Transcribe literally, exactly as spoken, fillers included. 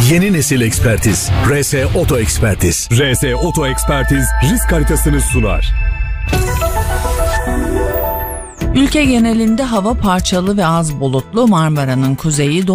Yeni nesil ekspertiz. R S Oto Ekspertiz. R S Oto Ekspertiz risk haritasını sunar. Ülke genelinde hava parçalı ve az bulutlu. Marmara'nın kuzeyi